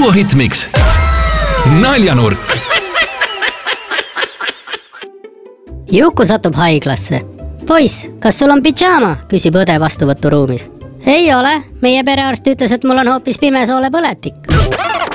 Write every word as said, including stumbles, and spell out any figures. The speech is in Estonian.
Humoritmiks naljanurk. Juku satub haiglasse. Poiss, kas sul on pidžaama? Küsib õde vastuvõturuumis. Ei ole, meie perearst ütles, et mul on hoopis pimesoole põletik.